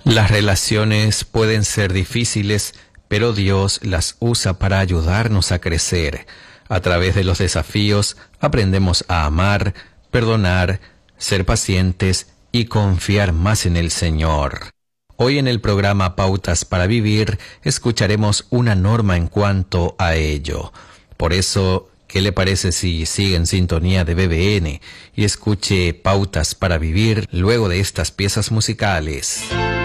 Las relaciones pueden ser difíciles, pero Dios las usa para ayudarnos a crecer. A través de los desafíos aprendemos a amar, perdonar, ser pacientes y confiar más en el Señor. Hoy en el programa Pautas para Vivir escucharemos una norma en cuanto a ello. Por eso, ¿qué le parece si sigue en sintonía de BBN y escuche Pautas para Vivir luego de estas piezas musicales?